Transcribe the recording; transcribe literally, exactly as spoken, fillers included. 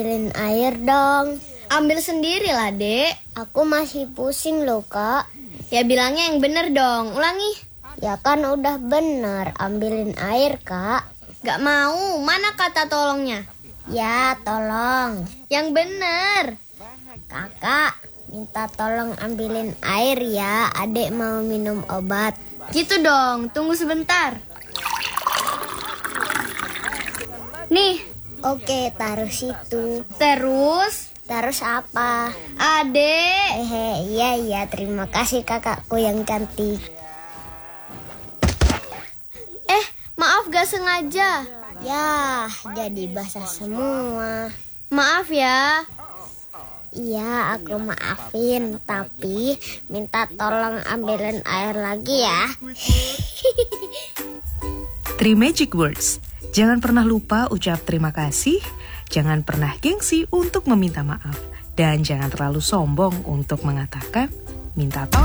Ambilin air dong. Ambil sendiri lah, Dek. Aku masih pusing loh, Kak. Ya bilangnya yang bener dong. Ulangi. Ya kan udah bener. Ambilin air, Kak. Gak mau. Mana kata tolongnya? Ya, tolong. Yang bener. Kakak, minta tolong ambilin air ya. Adek mau minum obat. Gitu dong. Tunggu sebentar. Nih. Oke, taruh situ. Terus? Terus apa? Adek. Hehe, iya iya. Terima kasih kakakku yang cantik. Eh, maaf gak sengaja. Ya, jadi basah semua. Maaf ya. Iya, aku maafin. Tapi minta tolong ambilin air lagi ya. Three magic words. Jangan pernah lupa ucap terima kasih. Jangan pernah gengsi untuk meminta maaf. Dan jangan terlalu sombong untuk mengatakan minta tolong.